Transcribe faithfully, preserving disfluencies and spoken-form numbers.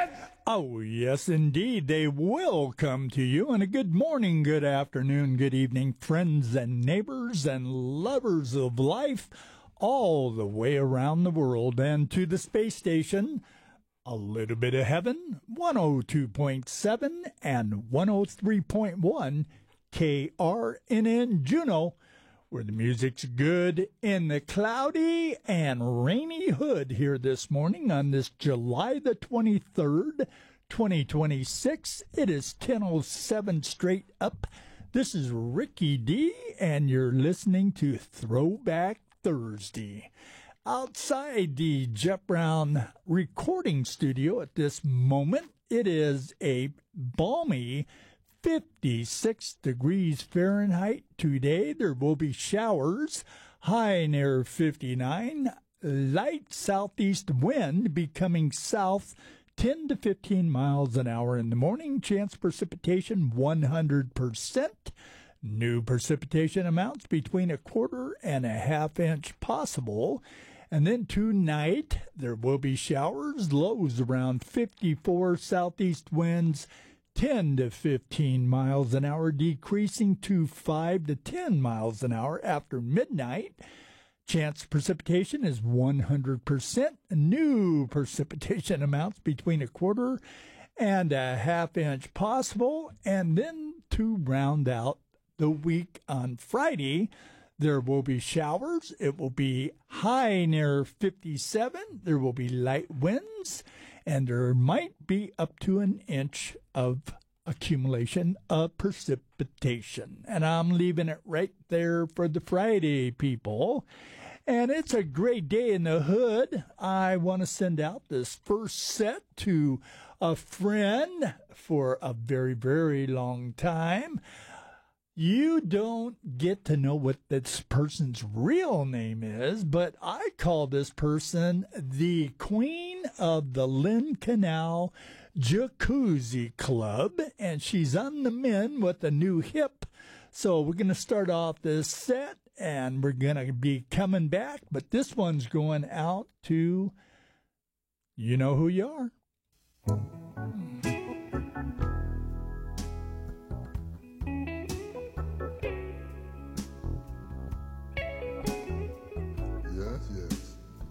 Oh, yes, indeed. They will come to you. And a good morning, good afternoon, good evening, friends and neighbors and lovers of life all the way around the world and to the space station. A little bit of heaven, one oh two point seven and one oh three point one K R N N Juneau, where the music's good in the cloudy and rainy hood here this morning on this July the twenty-third, twenty twenty-six. It is ten oh seven straight up. This is Ricky D, and you're listening to Throwback Thursday. Outside the Jeff Brown recording studio at this moment, it is a balmy fifty-six degrees Fahrenheit today. There will be showers, high near fifty-nine, light southeast wind becoming south ten to fifteen miles an hour in the morning. Chance precipitation one hundred percent. New precipitation amounts between a quarter and a half inch possible. And then tonight, there will be showers, lows around fifty-four, southeast winds ten to fifteen miles an hour, decreasing to five to ten miles an hour after midnight. Chance precipitation is one hundred percent. New precipitation amounts between a quarter and a half inch possible. And then to round out the week on Friday, there will be showers. It will be high near fifty-seven. There will be light winds, and there might be up to an inch of accumulation of precipitation. And I'm leaving it right there for the Friday, people. And it's a great day in the hood. I want to send out this first set to a friend for a very, very long time. You don't get to know what this person's real name is, but I call this person the Queen of the Lynn Canal Jacuzzi Club, and she's on the mend with a new hip. So we're going to start off this set, and we're going to be coming back, but this one's going out to, you know who you are.